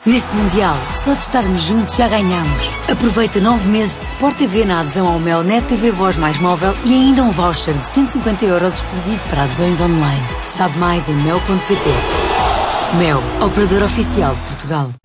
Neste Mundial, só de estarmos juntos já ganhamos. Aproveita 9 meses de Sport TV na adesão ao Mel Net TV Voz mais móvel e ainda um voucher de 150€ exclusivo para adesões online. Sabe mais em mel.pt. Mel, operador oficial de Portugal.